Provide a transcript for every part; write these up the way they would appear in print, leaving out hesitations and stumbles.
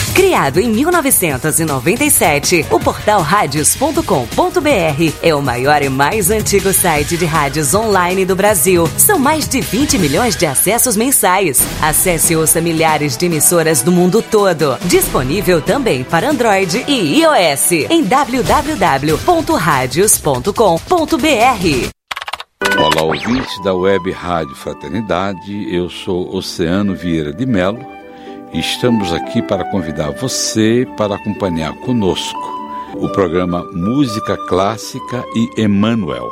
Criado em 1997, o portal radios.com.br é o maior e mais antigo site de rádios online do Brasil. São mais de 20 milhões de acessos mensais. Acesse e ouça milhares de emissoras do mundo todo. Disponível também para Android e iOS em www.radios.com.br. Olá, ouvintes da Web Rádio Fraternidade, eu sou Oceano Vieira de Melo e estamos aqui para convidar você para acompanhar conosco o programa Música Clássica e Emmanuel.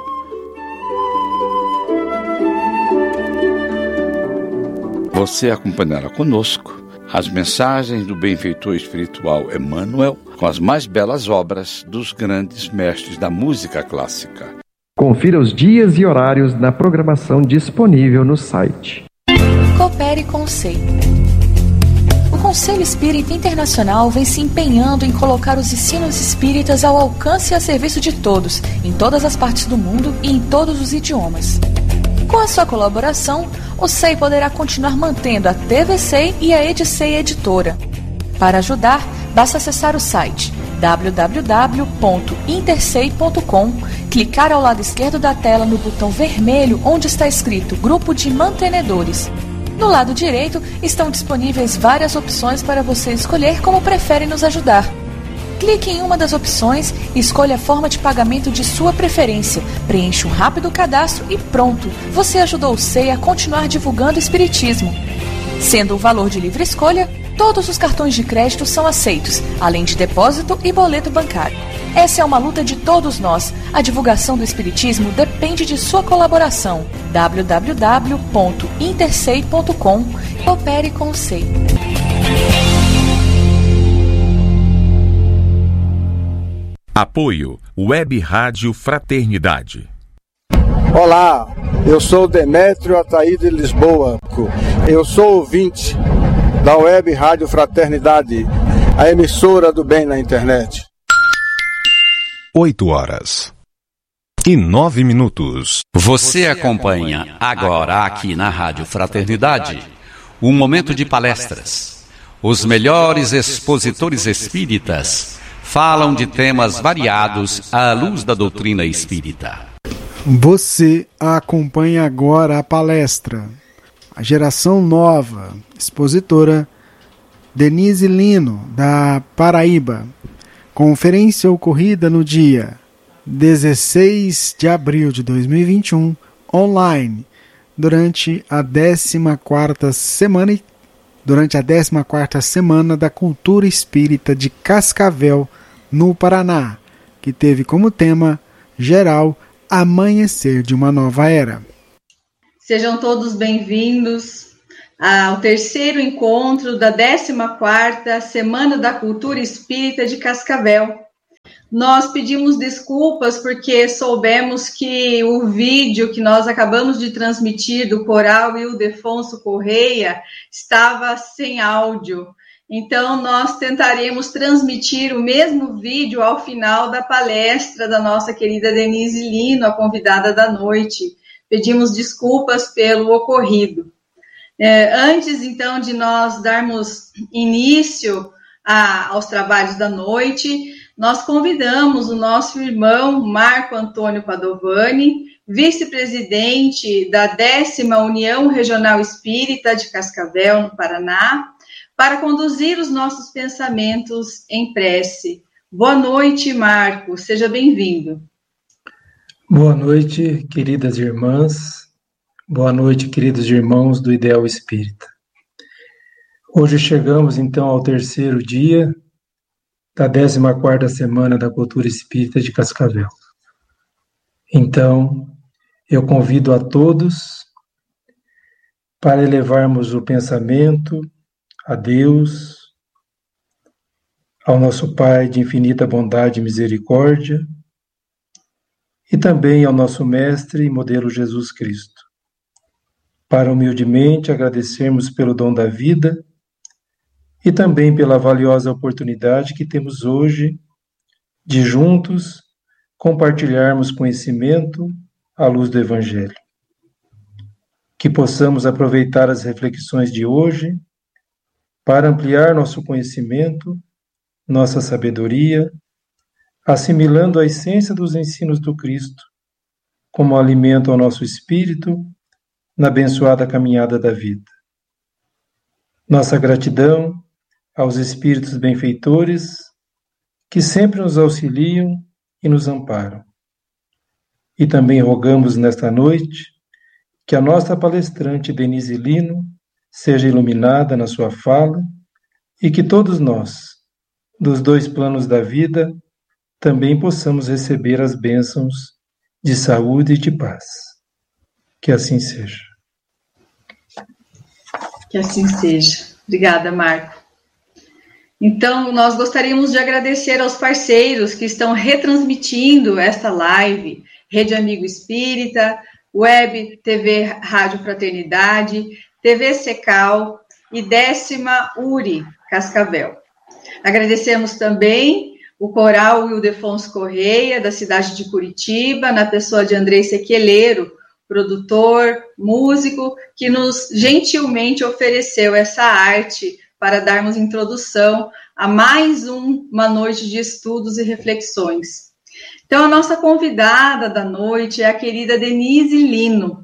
Você acompanhará conosco as mensagens do benfeitor espiritual Emmanuel com as mais belas obras dos grandes mestres da música clássica. Confira os dias e horários na programação disponível no site. Coopere com o SEI. O Conselho Espírita Internacional vem se empenhando em colocar os ensinos espíritas ao alcance e a serviço de todos, em todas as partes do mundo e em todos os idiomas. Com a sua colaboração, o SEI poderá continuar mantendo a TV SEI e a EdSEI Editora. Para ajudar, basta acessar o site www.intersei.com, clicar ao lado esquerdo da tela no botão vermelho onde está escrito Grupo de Mantenedores. No lado direito estão disponíveis várias opções para você escolher como prefere nos ajudar. Clique em uma das opções e escolha a forma de pagamento de sua preferência. Preencha um rápido cadastro e pronto! Você ajudou o SEI a continuar divulgando o Espiritismo. Sendo o valor de livre escolha, todos os cartões de crédito são aceitos, além de depósito e boleto bancário. Essa é uma luta de todos nós. A divulgação do Espiritismo depende de sua colaboração. www.intersei.com. Coopere com o SEI. Apoio Web Rádio Fraternidade. Olá, eu sou Demétrio Ataí de Lisboa. Eu sou ouvinte da Web Rádio Fraternidade, a emissora do bem na internet. 8h09. Você acompanha agora aqui na Rádio Fraternidade um momento de palestras. Os melhores expositores espíritas falam de temas variados à luz da doutrina espírita. Você acompanha agora a palestra A Geração Nova, expositora Denise Lino, da Paraíba. Conferência ocorrida no dia 16 de abril de 2021, online, durante a 14ª semana da Cultura Espírita de Cascavel, no Paraná, que teve como tema geral Amanhecer de uma Nova Era. Sejam todos bem-vindos ao terceiro encontro da 14ª Semana da Cultura Espírita de Cascavel. Nós pedimos desculpas porque soubemos que o vídeo que nós acabamos de transmitir do coral Ildefonso Correia estava sem áudio. Então, nós tentaremos transmitir o mesmo vídeo ao final da palestra da nossa querida Denise Lino, a convidada da noite. Pedimos desculpas pelo ocorrido. Antes, então, de nós darmos início aos trabalhos da noite, nós convidamos o nosso irmão Marco Antônio Padovani, vice-presidente da 10ª União Regional Espírita de Cascavel, no Paraná, para conduzir os nossos pensamentos em prece. Boa noite, Marco. Seja bem-vindo. Boa noite, queridas irmãs. Boa noite, queridos irmãos do Ideal Espírita. Hoje chegamos, então, ao terceiro dia da 14ª Semana da Cultura Espírita de Cascavel. Então, eu convido a todos para elevarmos o pensamento a Deus, ao nosso Pai de infinita bondade e misericórdia, e também ao nosso Mestre e modelo Jesus Cristo, para humildemente agradecermos pelo dom da vida e também pela valiosa oportunidade que temos hoje de juntos compartilharmos conhecimento à luz do Evangelho. Que possamos aproveitar as reflexões de hoje para ampliar nosso conhecimento, nossa sabedoria, assimilando a essência dos ensinos do Cristo, como alimento ao nosso espírito, na abençoada caminhada da vida. Nossa gratidão aos espíritos benfeitores, que sempre nos auxiliam e nos amparam. E também rogamos nesta noite que a nossa palestrante Denise Lino seja iluminada na sua fala e que todos nós, dos dois planos da vida, também possamos receber as bênçãos de saúde e de paz. Que assim seja. Que assim seja. Obrigada, Marco. Então, nós gostaríamos de agradecer aos parceiros que estão retransmitindo esta live, Rede Amigo Espírita, Web TV Rádio Fraternidade, TV Secal e 10ª URI Cascavel. Agradecemos também o Coral Ildefonso Correia, da cidade de Curitiba, na pessoa de Andrei Sequeleiro, produtor, músico, que nos gentilmente ofereceu essa arte para darmos introdução a mais uma noite de estudos e reflexões. Então, a nossa convidada da noite é a querida Denise Lino,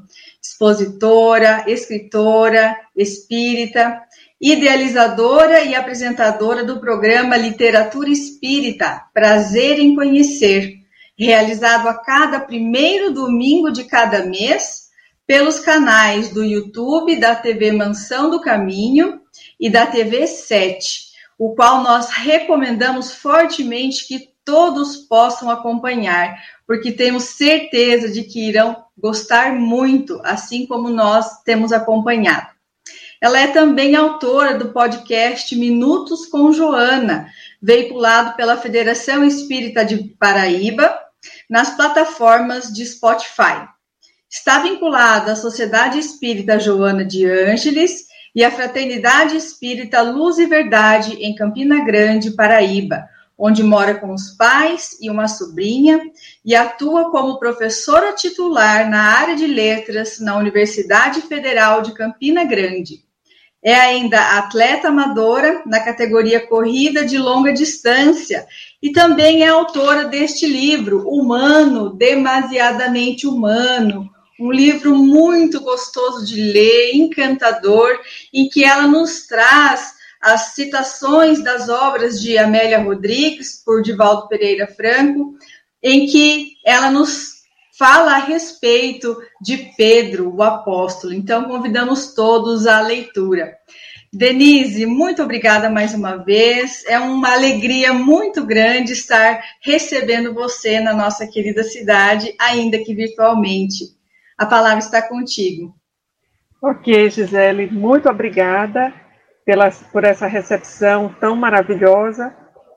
expositora, escritora, espírita, idealizadora e apresentadora do programa Literatura Espírita, Prazer em Conhecer, realizado a cada primeiro domingo de cada mês pelos canais do YouTube da TV Mansão do Caminho e da TV 7, o qual nós recomendamos fortemente que todos possam acompanhar, porque temos certeza de que irão gostar muito, assim como nós temos acompanhado. Ela é também autora do podcast Minutos com Joana, veiculado pela Federação Espírita de Paraíba, nas plataformas de Spotify. Está vinculada à Sociedade Espírita Joana de Ângeles e à Fraternidade Espírita Luz e Verdade, em Campina Grande, Paraíba, onde mora com os pais e uma sobrinha, e atua como professora titular na área de letras na Universidade Federal de Campina Grande. É ainda atleta amadora na categoria Corrida de Longa Distância e também é autora deste livro, Humano, Demasiadamente Humano, um livro muito gostoso de ler, encantador, em que ela nos traz as citações das obras de Amélia Rodrigues, por Divaldo Pereira Franco, em que ela nos fala a respeito de Pedro, o apóstolo. Então, convidamos todos à leitura. Denise, muito obrigada mais uma vez. É uma alegria muito grande estar recebendo você na nossa querida cidade, ainda que virtualmente. A palavra está contigo. Ok, Gisele, muito obrigada por essa recepção tão maravilhosa,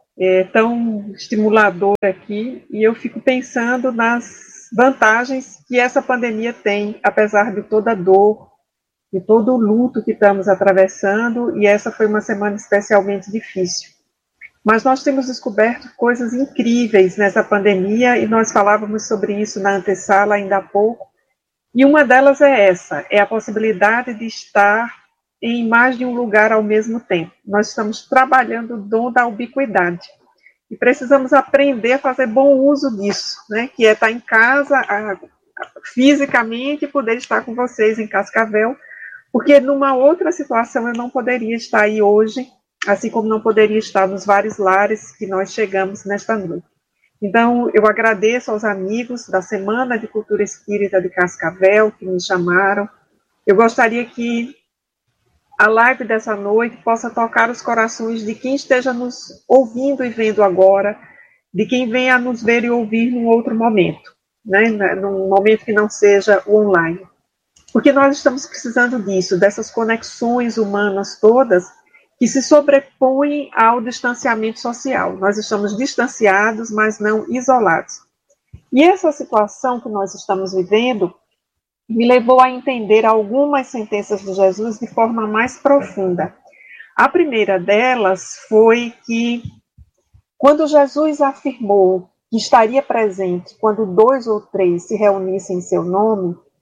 tão estimuladora aqui, e eu fico pensando nas vantagens que essa pandemia tem, apesar de toda a dor, de todo o luto que estamos atravessando, e essa foi uma semana especialmente difícil. Mas nós temos descoberto coisas incríveis nessa pandemia, e nós falávamos sobre isso na antessala ainda há pouco, e uma delas é essa, é a possibilidade de estar em mais de um lugar ao mesmo tempo. Nós estamos trabalhando o dom da ubiquidade. E precisamos aprender a fazer bom uso disso, né? Que é estar em casa fisicamente e poder estar com vocês em Cascavel, porque numa outra situação eu não poderia estar aí hoje, assim como não poderia estar nos vários lares que nós chegamos nesta noite. Então, eu agradeço aos amigos da Semana de Cultura Espírita de Cascavel que me chamaram. Eu gostaria que a live dessa noite possa tocar os corações de quem esteja nos ouvindo e vendo agora, de quem venha a nos ver e ouvir num outro momento, né? Num momento que não seja o online. Porque nós estamos precisando disso, dessas conexões humanas todas que se sobrepõem ao distanciamento social. Nós estamos distanciados, mas não isolados. E essa situação que nós estamos vivendo me levou a entender algumas sentenças de Jesus de forma mais profunda. A primeira delas foi que, quando Jesus afirmou que estaria presente quando 2 ou 3 se reunissem em seu nome,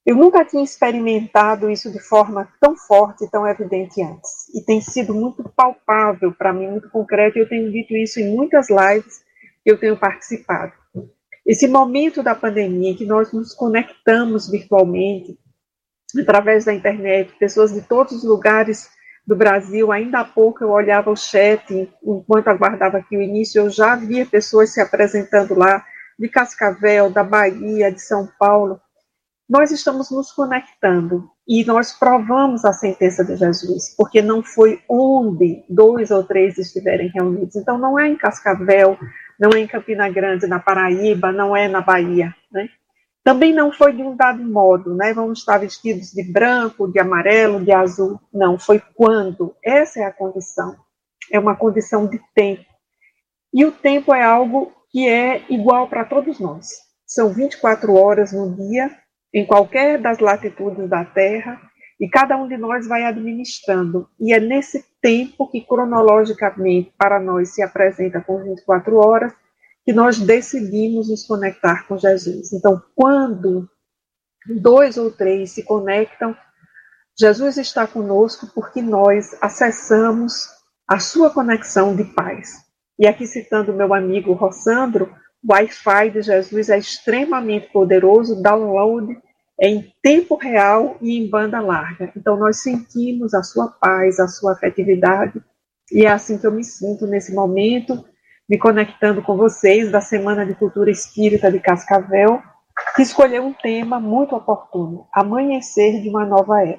Eu nunca tinha experimentado isso de forma tão forte e tão evidente antes. E tem sido muito palpável para mim, muito concreto. Eu tenho dito isso em muitas lives que eu tenho participado. Esse momento da pandemia em que nós nos conectamos virtualmente, através da internet, pessoas de todos os lugares do Brasil. Ainda há pouco eu olhava o chat, enquanto aguardava aqui o início, eu já via pessoas se apresentando lá, de Cascavel, da Bahia, de São Paulo. Nós estamos nos conectando e nós provamos a sentença de Jesus, porque não foi onde 2 ou 3 estiverem reunidos. Então não é em Cascavel, não é em Campina Grande, na Paraíba, não é na Bahia, né? Também não foi de um dado modo, né? Vamos estar vestidos de branco, de amarelo, de azul. Não, foi quando. Essa é a condição. É uma condição de tempo. E o tempo é algo que é igual para todos nós. São 24 horas no dia, em qualquer das latitudes da Terra, e cada um de nós vai administrando. E é nesse tempo que, cronologicamente, para nós se apresenta com 24 horas, que nós decidimos nos conectar com Jesus. Então, quando 2 ou 3 se conectam, Jesus está conosco porque nós acessamos a sua conexão de paz. E aqui citando meu amigo Rossandro, o Wi-Fi de Jesus é extremamente poderoso, download é em tempo real e em banda larga. Então, nós sentimos a sua paz, a sua afetividade, e é assim que eu me sinto nesse momento, me conectando com vocês da Semana de Cultura Espírita de Cascavel, que escolheu um tema muito oportuno, amanhecer de uma nova era.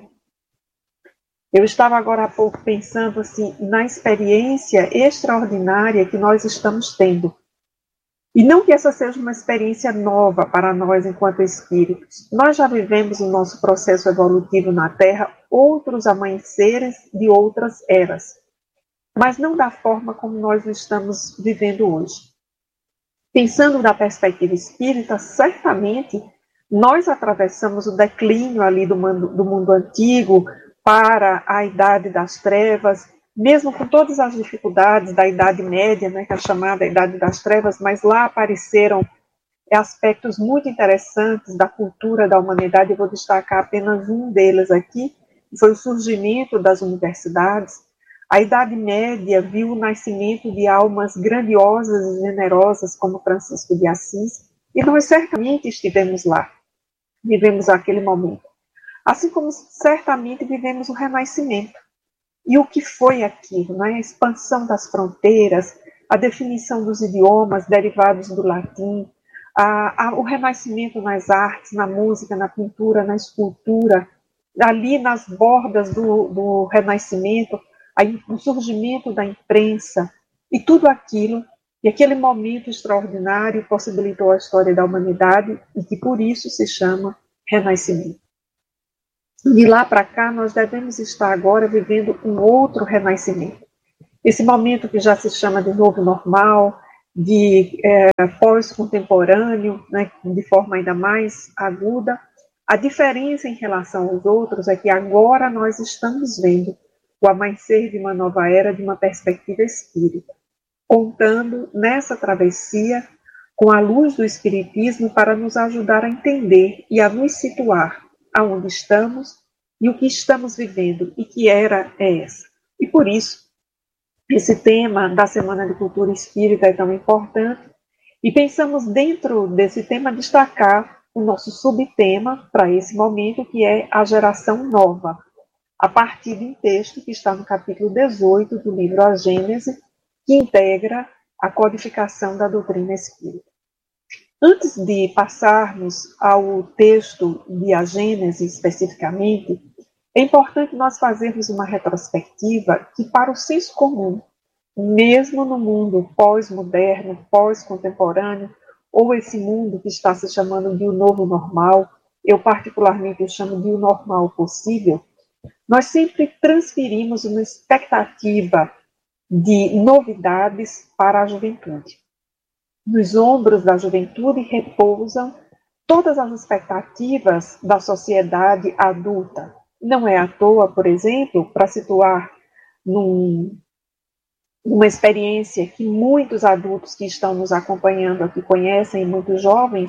Eu estava agora há pouco pensando assim, na experiência extraordinária que nós estamos tendo. E não que essa seja uma experiência nova para nós enquanto espíritos. Nós já vivemos o nosso processo evolutivo na Terra, outros amanheceres de outras eras, mas não da forma como nós o estamos vivendo hoje. Pensando da perspectiva espírita, certamente nós atravessamos o declínio ali do mundo antigo para a Idade das Trevas, mesmo com todas as dificuldades da Idade Média, né, que é a chamada Idade das Trevas, mas lá apareceram aspectos muito interessantes da cultura da humanidade. Eu vou destacar apenas um deles aqui, que foi o surgimento das universidades. A Idade Média viu o nascimento de almas grandiosas e generosas como Francisco de Assis, e nós certamente estivemos lá, vivemos aquele momento. Assim como certamente vivemos o Renascimento. E o que foi aquilo? Né? A expansão das fronteiras, a definição dos idiomas derivados do latim, o renascimento nas artes, na música, na pintura, na escultura, ali nas bordas do Renascimento, o surgimento da imprensa e tudo aquilo, e aquele momento extraordinário possibilitou a história da humanidade e que por isso se chama Renascimento. De lá para cá, nós devemos estar agora vivendo um outro renascimento. Esse momento que já se chama de novo normal, de pós-contemporâneo, né, de forma ainda mais aguda. A diferença em relação aos outros é que agora nós estamos vendo o amanhecer de uma nova era de uma perspectiva espírita, contando nessa travessia com a luz do Espiritismo para nos ajudar a entender e a nos situar aonde estamos e o que estamos vivendo e que era é essa. E por isso, esse tema da Semana de Cultura Espírita é tão importante e pensamos dentro desse tema destacar o nosso subtema para esse momento, que é a geração nova, a partir de um texto que está no capítulo 18 do livro A Gênese, que integra a codificação da doutrina espírita. Antes de passarmos ao texto de A Gênese especificamente, é importante nós fazermos uma retrospectiva que, para o senso comum, mesmo no mundo pós-moderno, pós-contemporâneo, ou esse mundo que está se chamando de o novo normal, eu particularmente o chamo de o normal possível, nós sempre transferimos uma expectativa de novidades para a juventude. Nos ombros da juventude repousam todas as expectativas da sociedade adulta. Não é à toa, por exemplo, para situar numa experiência que muitos adultos que estão nos acompanhando aqui conhecem, muitos jovens,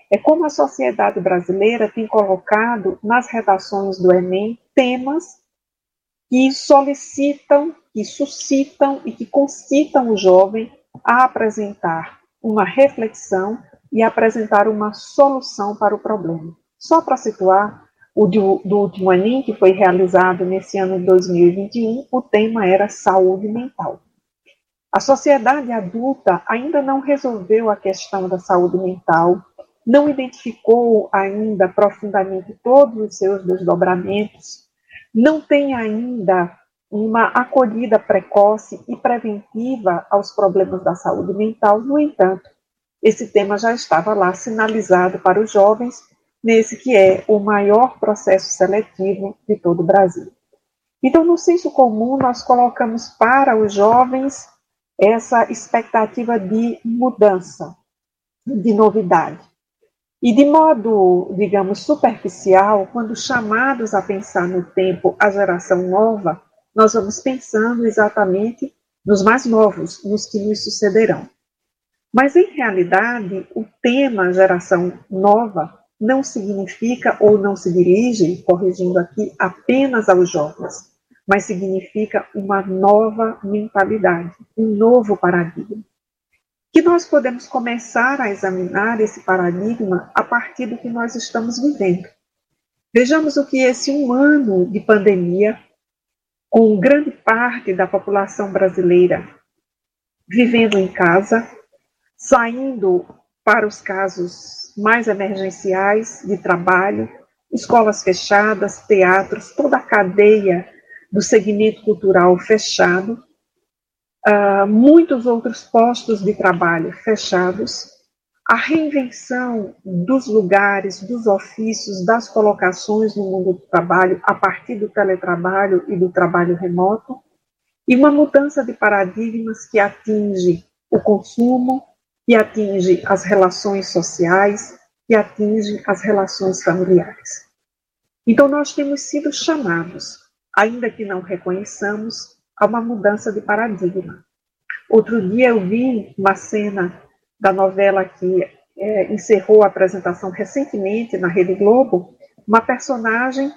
é como a sociedade brasileira tem colocado nas redações do Enem temas que solicitam, que suscitam e que concitam o jovem a apresentar uma reflexão e apresentar uma solução para o problema. Só para situar, do último Enem, que foi realizado nesse ano de 2021, o tema era saúde mental. A sociedade adulta ainda não resolveu a questão da saúde mental, não identificou ainda profundamente todos os seus desdobramentos, não tem ainda uma acolhida precoce e preventiva aos problemas da saúde mental. No entanto, esse tema já estava lá sinalizado para os jovens, nesse que é o maior processo seletivo de todo o Brasil. Então, no senso comum, nós colocamos para os jovens essa expectativa de mudança, de novidade. E de modo, digamos, superficial, quando chamados a pensar no tempo a geração nova, nós vamos pensando exatamente nos mais novos, nos que nos sucederão. Mas, em realidade, o tema geração nova não significa ou não se dirige, corrigindo aqui, apenas aos jovens, mas significa uma nova mentalidade, um novo paradigma. Que nós podemos começar a examinar esse paradigma a partir do que nós estamos vivendo. Vejamos o que esse 1 ano de pandemia, com grande parte da população brasileira vivendo em casa, saindo para os casos mais emergenciais de trabalho, escolas fechadas, teatros, toda a cadeia do segmento cultural fechado, muitos outros postos de trabalho fechados, a reinvenção dos lugares, dos ofícios, das colocações no mundo do trabalho a partir do teletrabalho e do trabalho remoto, e uma mudança de paradigmas que atinge o consumo, que atinge as relações sociais, que atinge as relações familiares. Então, nós temos sido chamados, ainda que não reconheçamos, a uma mudança de paradigma. Outro dia eu vi uma cena da novela que encerrou a apresentação recentemente na Rede Globo, uma personagem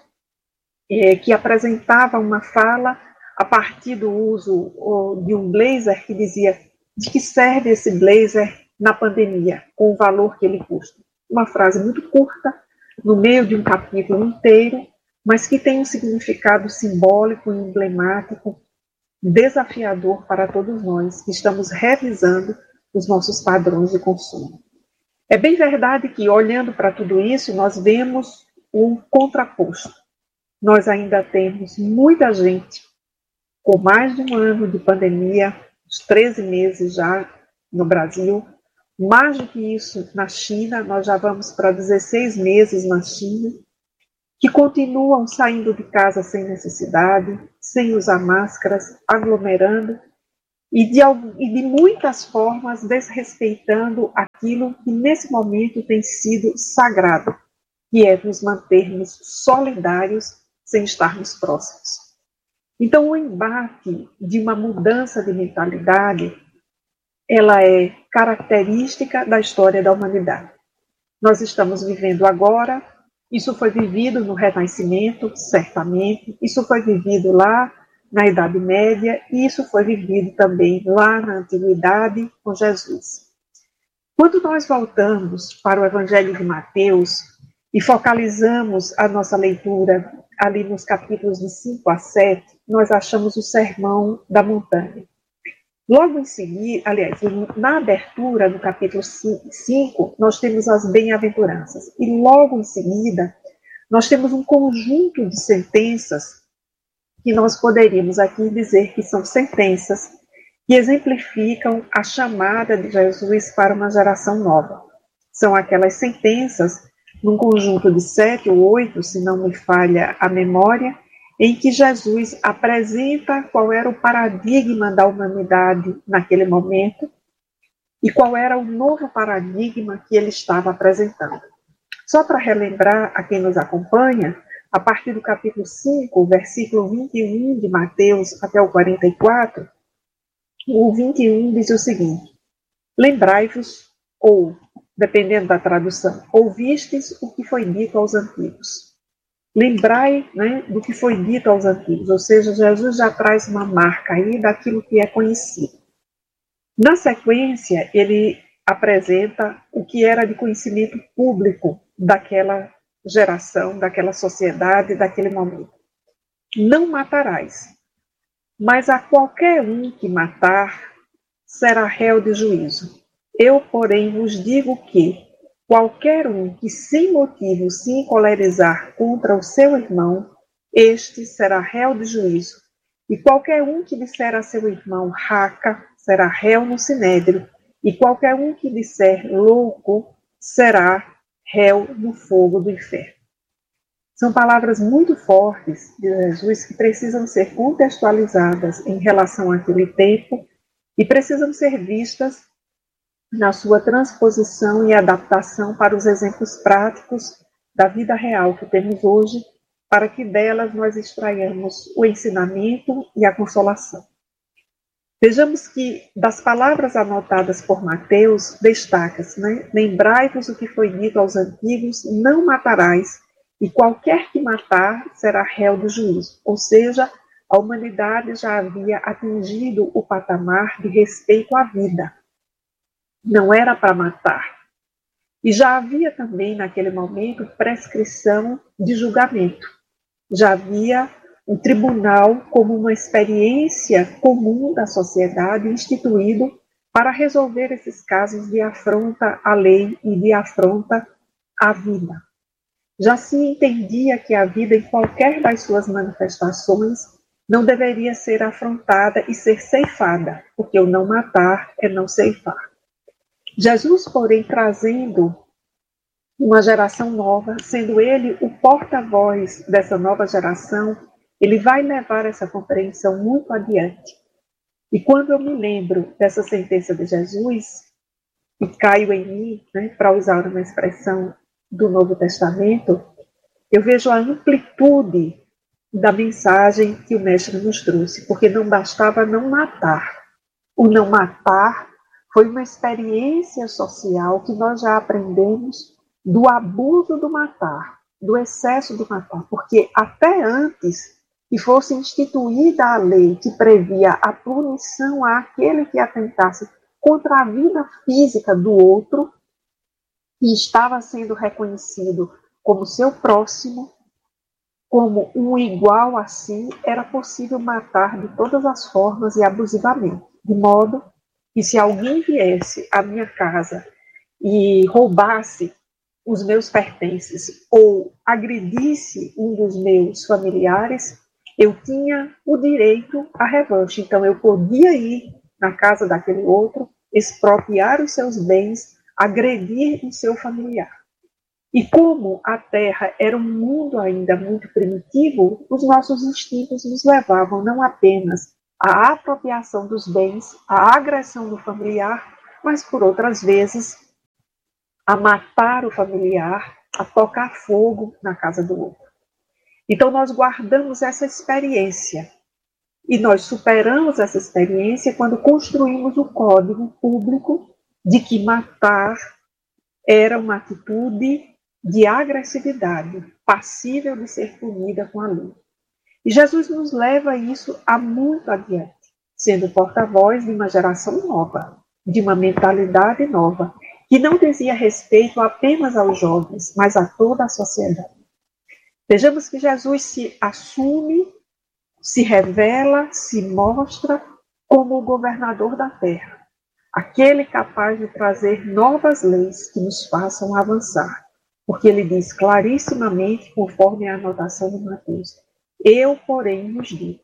que apresentava uma fala a partir do uso de um blazer que dizia de que serve esse blazer na pandemia, com o valor que ele custa. Uma frase muito curta, no meio de um capítulo inteiro, mas que tem um significado simbólico e emblemático desafiador para todos nós que estamos revisando os nossos padrões de consumo. É bem verdade que, olhando para tudo isso, nós vemos um contraposto. Nós ainda temos muita gente com mais de 1 ano de pandemia, uns 13 meses já no Brasil, mais do que isso na China, nós já vamos para 16 meses na China, que continuam saindo de casa sem necessidade, sem usar máscaras, aglomerando e de muitas formas desrespeitando aquilo que nesse momento tem sido sagrado, que é nos mantermos solidários sem estarmos próximos. Então, o embate de uma mudança de mentalidade, ela é característica da história da humanidade. Nós estamos vivendo agora. Isso foi vivido no Renascimento, certamente. Isso foi vivido lá na Idade Média. E isso foi vivido também lá na Antiguidade com Jesus. Quando nós voltamos para o Evangelho de Mateus e focalizamos a nossa leitura ali nos capítulos de 5 a 7, nós achamos o Sermão da Montanha. Logo em seguida, aliás, na abertura do capítulo 5, nós temos as bem-aventuranças. E logo em seguida, nós temos um conjunto de sentenças que nós poderíamos aqui dizer que são sentenças que exemplificam a chamada de Jesus para uma geração nova. São aquelas sentenças, num conjunto de 7 ou 8, se não me falha a memória, em que Jesus apresenta qual era o paradigma da humanidade naquele momento e qual era o novo paradigma que ele estava apresentando. Só para relembrar a quem nos acompanha, a partir do capítulo 5, versículo 21 de Mateus até o 44, o 21 diz o seguinte: lembrai-vos, ou dependendo da tradução, ouvistes o que foi dito aos antigos. Lembrai, né, do que foi dito aos antigos, ou seja, Jesus já traz uma marca aí daquilo que é conhecido. Na sequência, ele apresenta o que era de conhecimento público daquela geração, daquela sociedade, daquele momento. Não matarás, mas a qualquer um que matar será réu de juízo. Eu, porém, vos digo que qualquer um que sem motivo se encolerizar contra o seu irmão, este será réu de juízo. E qualquer um que disser a seu irmão raca, será réu no sinédrio. E qualquer um que disser louco, será réu no fogo do inferno. São palavras muito fortes de Jesus que precisam ser contextualizadas em relação àquele tempo e precisam ser vistas na sua transposição e adaptação para os exemplos práticos da vida real que temos hoje, para que delas nós extraiamos o ensinamento e a consolação. Vejamos que das palavras anotadas por Mateus, destaca-se, né? Lembrai-vos o que foi dito aos antigos, não matarás, e qualquer que matar será réu do juízo. Ou seja, a humanidade já havia atingido o patamar de respeito à vida. Não era para matar. E já havia também, naquele momento, prescrição de julgamento. Já havia um tribunal como uma experiência comum da sociedade instituído para resolver esses casos de afronta à lei e de afronta à vida. Já se entendia que a vida, em qualquer das suas manifestações, não deveria ser afrontada e ser ceifada, porque o não matar é não ceifar. Jesus, porém, trazendo uma geração nova, sendo ele o porta-voz dessa nova geração, ele vai levar essa compreensão muito adiante. E quando eu me lembro dessa sentença de Jesus, e caio em mim, né, para usar uma expressão do Novo Testamento, eu vejo a amplitude da mensagem que o Mestre nos trouxe, porque não bastava não matar. O não matar foi uma experiência social que nós já aprendemos do abuso do matar, do excesso do matar, porque até antes que fosse instituída a lei que previa a punição àquele que atentasse contra a vida física do outro, que estava sendo reconhecido como seu próximo, como um igual a si, era possível matar de todas as formas e abusivamente, de modo que se alguém viesse à minha casa e roubasse os meus pertences ou agredisse um dos meus familiares, eu tinha o direito à revanche. Então eu podia ir na casa daquele outro, expropriar os seus bens, agredir o seu familiar. E como a Terra era um mundo ainda muito primitivo, os nossos instintos nos levavam não apenas à apropriação dos bens, à agressão do familiar, mas por outras vezes a matar o familiar, a tocar fogo na casa do outro. Então nós guardamos essa experiência e nós superamos essa experiência quando construímos o código público de que matar era uma atitude de agressividade, passível de ser punida com a lei. E Jesus nos leva isso a muito adiante, sendo porta-voz de uma geração nova, de uma mentalidade nova, que não dizia respeito apenas aos jovens, mas a toda a sociedade. Vejamos que Jesus se assume, se revela, se mostra como o governador da terra, aquele capaz de trazer novas leis que nos façam avançar, porque ele diz clarissimamente, conforme a anotação de Mateus, eu, porém, vos digo.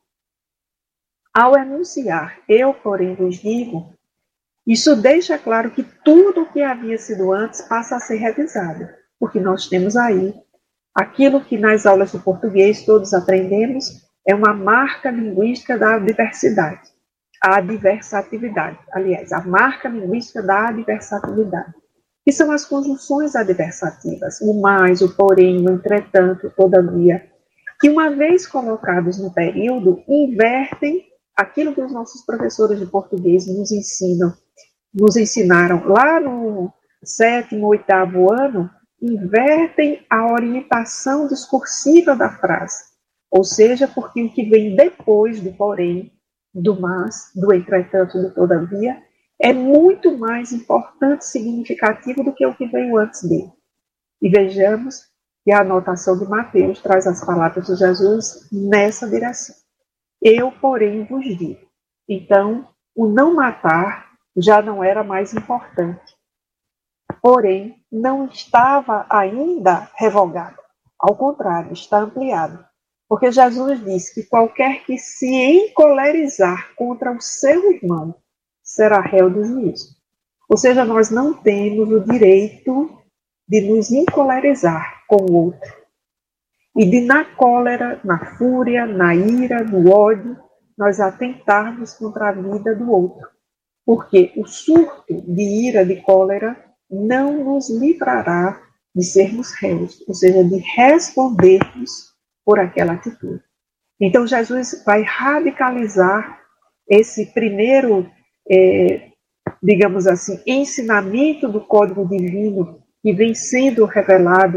Ao enunciar, eu, porém, vos digo, isso deixa claro que tudo o que havia sido antes passa a ser revisado, porque nós temos aí aquilo que nas aulas de português todos aprendemos, é uma marca linguística da diversidade, a adversatividade. Aliás, a marca linguística da adversatividade, que são as conjunções adversativas, o mais, o porém, o entretanto, o todavia, que uma vez colocados no período, invertem aquilo que os nossos professores de português nos ensinaram lá 7º, 8º ano, invertem a orientação discursiva da frase. Ou seja, porque o que vem depois do porém, do mas, do entretanto, do todavia, é muito mais importante e significativo do que o que veio antes dele. E vejamos que a anotação de Mateus traz as palavras de Jesus nessa direção. Eu, porém, vos digo. Então, o não matar já não era mais importante. Porém, não estava ainda revogado. Ao contrário, está ampliado. Porque Jesus disse que qualquer que se encolerizar contra o seu irmão será réu do juízo. Ou seja, nós não temos o direito de nos encolerizar com o outro. E de, na cólera, na fúria, na ira, no ódio, nós atentarmos contra a vida do outro. Porque o surto de ira, de cólera, não nos livrará de sermos réus, ou seja, de respondermos por aquela atitude. Então, Jesus vai radicalizar esse primeiro, digamos assim, ensinamento do Código Divino que vem sendo revelado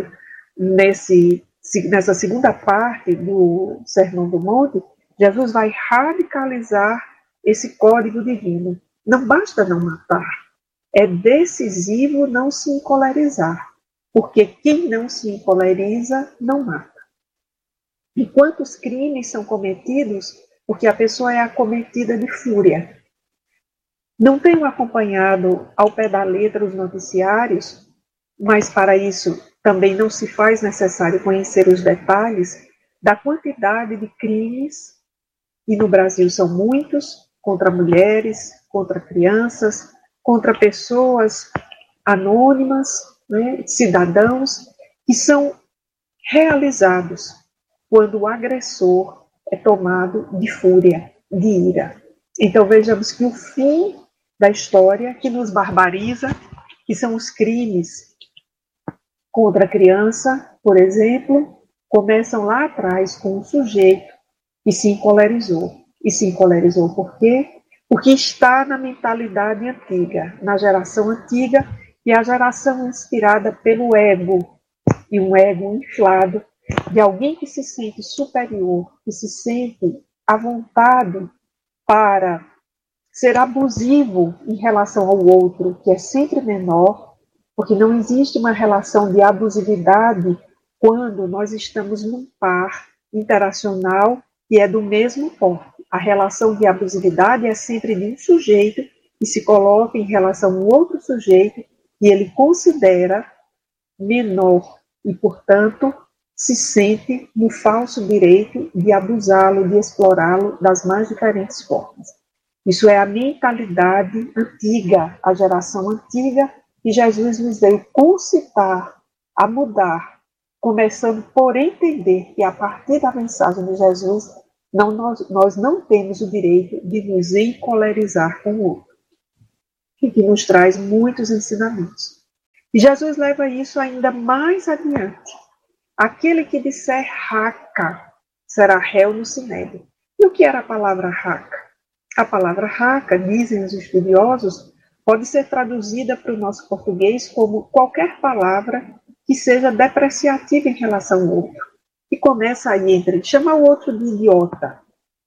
nessa segunda parte do Sermão do Monte. Jesus vai radicalizar esse Código Divino. Não basta não matar, é decisivo não se encolerizar, porque quem não se encoleriza não mata. E quantos crimes são cometidos porque a pessoa é acometida de fúria? Não tenho acompanhado ao pé da letra os noticiários, mas para isso também não se faz necessário conhecer os detalhes da quantidade de crimes, e no Brasil são muitos, contra mulheres, contra crianças, contra pessoas anônimas, né, cidadãos, que são realizados quando o agressor é tomado de fúria, de ira. Então vejamos que o fim da história que nos barbariza, que são os crimes contra a criança, por exemplo, começam lá atrás com um sujeito que se encolerizou. E se encolerizou por quê? Porque está na mentalidade antiga, na geração antiga, e a geração inspirada pelo ego, e um ego inflado, de alguém que se sente superior, que se sente à vontade para ser abusivo em relação ao outro, que é sempre menor, porque não existe uma relação de abusividade quando nós estamos num par interacional que é do mesmo porte. A relação de abusividade é sempre de um sujeito que se coloca em relação a um outro sujeito que ele considera menor e, portanto, se sente no falso direito de abusá-lo, de explorá-lo das mais diferentes formas. Isso é a mentalidade antiga, a geração antiga, que Jesus nos veio concitar a mudar, começando por entender que a partir da mensagem de Jesus, nós não temos o direito de nos encolerizar com o outro, e que nos traz muitos ensinamentos. E Jesus leva isso ainda mais adiante. Aquele que disser raca será réu no sinédrio. E o que era a palavra raca? A palavra raca, dizem os estudiosos, pode ser traduzida para o nosso português como qualquer palavra que seja depreciativa em relação ao outro. E começa aí entre chamar o outro de idiota,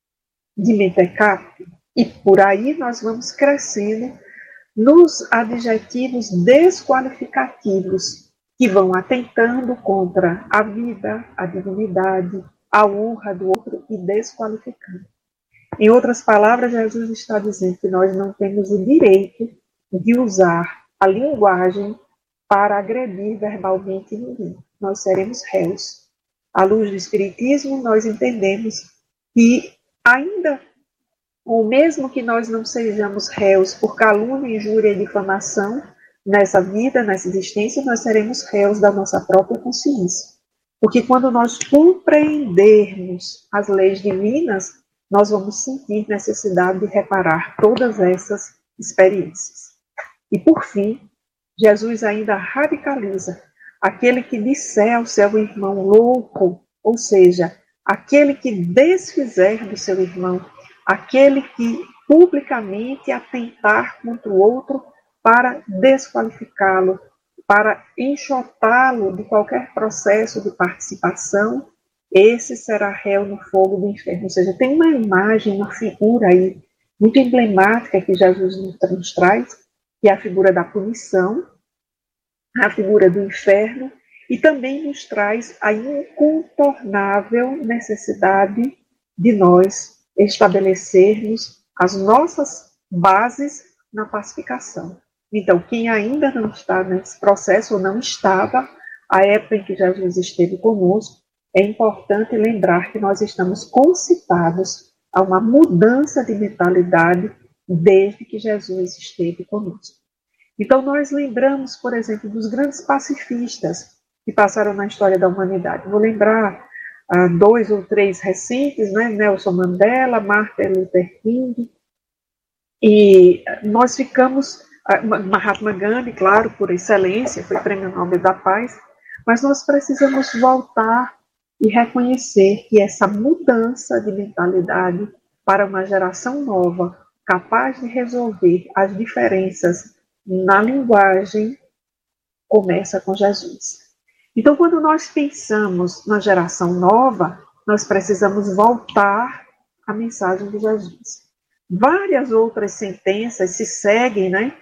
de mentecato, e por aí nós vamos crescendo nos adjetivos desqualificativos que vão atentando contra a vida, a dignidade, a honra do outro e desqualificando. Em outras palavras, Jesus está dizendo que nós não temos o direito de usar a linguagem para agredir verbalmente ninguém. Nós seremos réus. À luz do Espiritismo, nós entendemos que ainda, ou mesmo que nós não sejamos réus por calúnia, injúria e difamação, nessa vida, nessa existência, nós seremos réus da nossa própria consciência. Porque quando nós compreendermos as leis divinas, nós vamos sentir necessidade de reparar todas essas experiências. E por fim, Jesus ainda radicaliza aquele que disser ao seu irmão louco, ou seja, aquele que desfizer do seu irmão, aquele que publicamente atentar contra o outro para desqualificá-lo, para enxotá-lo de qualquer processo de participação, esse será réu no fogo do inferno. Ou seja, tem uma imagem, uma figura aí muito emblemática que Jesus nos traz, que é a figura da punição, a figura do inferno, e também nos traz a incontornável necessidade de nós estabelecermos as nossas bases na pacificação. Então, quem ainda não está nesse processo, ou não estava, à época em que Jesus esteve conosco, é importante lembrar que nós estamos concitados a uma mudança de mentalidade desde que Jesus esteve conosco. Então, nós lembramos, por exemplo, dos grandes pacifistas que passaram na história da humanidade. Vou lembrar 2 ou 3 recentes, né? Nelson Mandela, Martin Luther King, e nós ficamos, Mahatma Gandhi, claro, por excelência, foi Prêmio Nobel da Paz, mas nós precisamos voltar e reconhecer que essa mudança de mentalidade para uma geração nova, capaz de resolver as diferenças na linguagem, começa com Jesus. Então, quando nós pensamos na geração nova, nós precisamos voltar à mensagem de Jesus. Várias outras sentenças se seguem, né,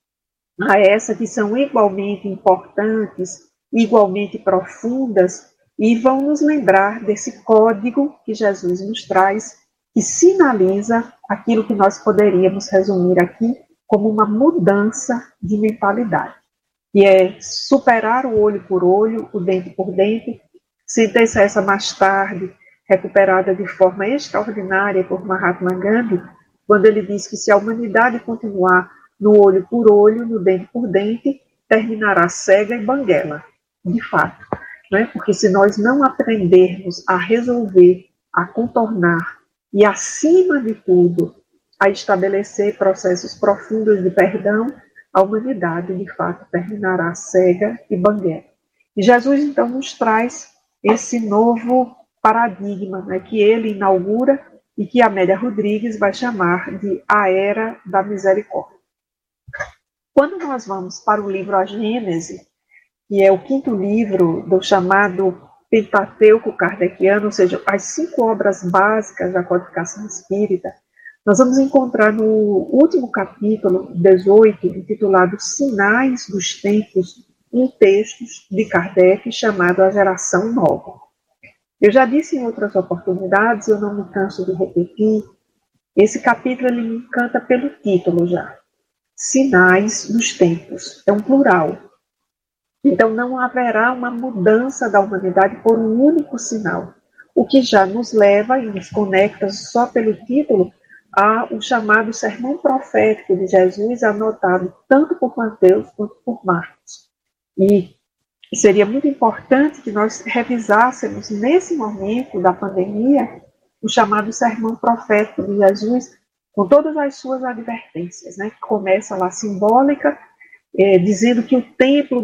a essa, que são igualmente importantes, igualmente profundas, e vão nos lembrar desse código que Jesus nos traz, que sinaliza aquilo que nós poderíamos resumir aqui como uma mudança de mentalidade, que é superar o olho por olho, o dente por dente, sentença essa mais tarde, recuperada de forma extraordinária por Mahatma Gandhi, quando ele diz que se a humanidade continuar no olho por olho, no dente por dente, terminará cega e banguela, de fato. Né? Porque se nós não aprendermos a resolver, a contornar e, acima de tudo, a estabelecer processos profundos de perdão, a humanidade, de fato, terminará cega e banguela. E Jesus, então, nos traz esse novo paradigma, né, que ele inaugura e que Amélia Rodrigues vai chamar de a Era da Misericórdia. Quando nós vamos para o livro A Gênese, que é o 5º livro do chamado Pentateuco kardeciano, ou seja, as 5 obras básicas da codificação espírita, nós vamos encontrar no último capítulo, 18, intitulado Sinais dos Tempos, um texto de Kardec chamado A Geração Nova. Eu já disse em outras oportunidades, eu não me canso de repetir, esse capítulo ele me encanta pelo título já. Sinais dos Tempos, é um plural. Então não haverá uma mudança da humanidade por um único sinal, o que já nos leva e nos conecta só pelo título ao chamado Sermão Profético de Jesus, anotado tanto por Mateus quanto por Marcos. E seria muito importante que nós revisássemos nesse momento da pandemia o chamado Sermão Profético de Jesus, com todas as suas advertências, né? Que começa lá simbólica, dizendo que o templo